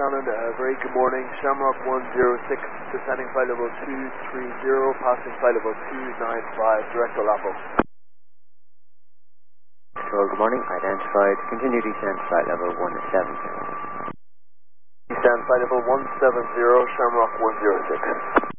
Shannon, very good morning. Shamrock 106, descending flight level 230, passing flight level 295, direct to Lapo. Control, good morning. Identified. Continue descent flight level 170. Descend flight level 170, Shamrock 106.